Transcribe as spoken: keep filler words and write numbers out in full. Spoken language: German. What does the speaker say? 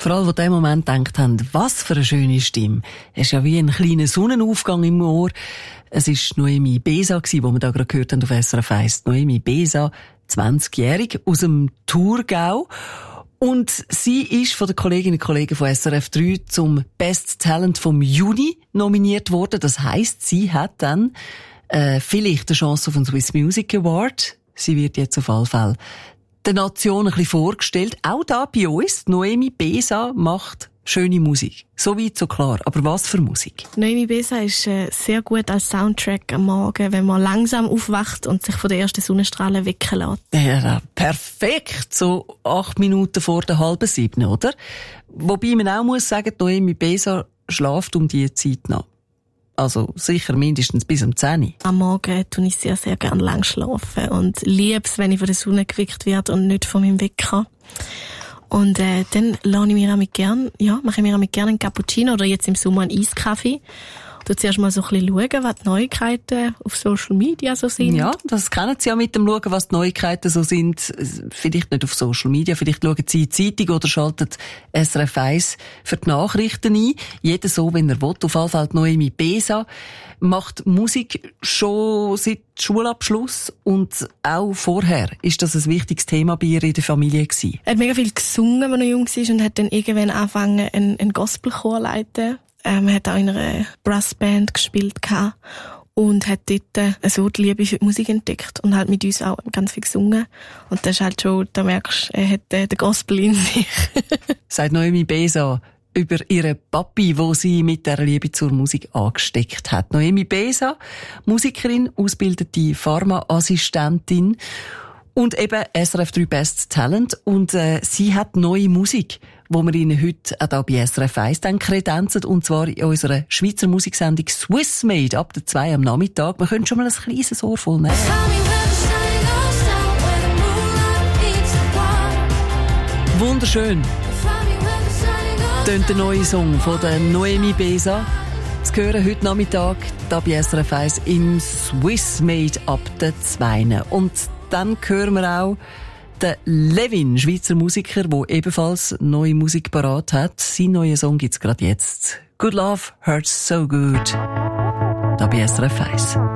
Vor allem, die in dem Moment gedacht haben, was für eine schöne Stimme. Es ist ja wie ein kleiner Sonnenaufgang im Ohr. Es war Noemi Besa, die wir da gerade gehört haben auf S R F eins. Noemi Besa, zwanzigjährig, aus dem Thurgau. Und sie ist von den Kolleginnen und Kollegen von S R F drei zum Best Talent vom Juni nominiert worden. Das heisst, sie hat dann äh, vielleicht eine Chance auf den Swiss Music Award. Sie wird jetzt auf alle Fälle der Nation ein bisschen vorgestellt. Auch da bei uns, Noemi Besa macht schöne Musik. So weit, so klar. Aber was für Musik? Noemi Besa ist äh, sehr gut als Soundtrack am Morgen, wenn man langsam aufwacht und sich von den ersten Sonnenstrahlen wecken lässt. Ja, perfekt. So acht Minuten vor der halben sieben, oder? Wobei man auch muss sagen, Noemi Besa schläft um diese Zeit nach. Also sicher mindestens bis um zehn. Am Morgen tue ich sehr, sehr gerne lang schlafen und liebe es, wenn ich von der Sonne geweckt werde und nicht von meinem Wecker. Und äh, dann lasse ich mir auch mit gern, ja, mache ich mir auch mit gern einen Cappuccino oder jetzt im Sommer einen Eiskaffee. Du zuerst mal so ein bisschen schauen, was die Neuigkeiten auf Social Media so sind. Ja, das kennen Sie ja mit dem Schauen, was die Neuigkeiten so sind. Vielleicht nicht auf Social Media, vielleicht schauen Sie in die Zeitung oder schalten S R F eins für die Nachrichten ein. Jeder so, wenn er will. Auf jeden Fall Noemi Besa macht Musik schon seit Schulabschluss und auch vorher ist das ein wichtiges Thema bei ihr in der Familie gewesen. Er hat mega viel gesungen, als er jung war und hat dann irgendwann angefangen, einen, einen Gospelchor zu leiten. Ähm, er hat auch in einer Brassband gespielt gehabt und hat dort äh, so die Liebe für die Musik entdeckt und halt mit uns auch ganz viel gesungen. Und das ist halt schon, da merkst du, er hat äh, den Gospel in sich. Sagt Noemi Besa über ihre Papi, wo sie mit der Liebe zur Musik angesteckt hat. Noemi Besa, Musikerin, ausgebildete Pharmaassistentin und eben S R F drei Best Talent. Und äh, sie hat neue Musik, wo wir Ihnen heute auch hier bei S R F eins dann kredenzen, und zwar in unserer Schweizer Musiksendung Swiss Made ab der zwei am Nachmittag. Wir können schon mal ein kleines Ohr voll nehmen. Wunderschön. Tönt der neue Song von der Noemi Besa. Zu hören heute Nachmittag hier bei S R F eins im Swiss Made ab der zwei. Und dann hören wir auch der Levin, Schweizer Musiker, der ebenfalls neue Musik parat hat. Sein neuer Song gibt's gerade jetzt. Good Love Hurts So Good. Da bei S R F eins.